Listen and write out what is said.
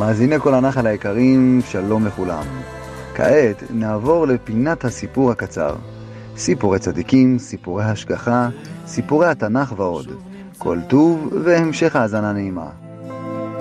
מאזיני כל הנחל היקרים, שלום לכולם. כעת נעבור לפינת הסיפור הקצר. סיפורי צדיקים, סיפורי השגחה, סיפורי התנ"ך ועוד. כל טוב והמשך האזנה נעימה.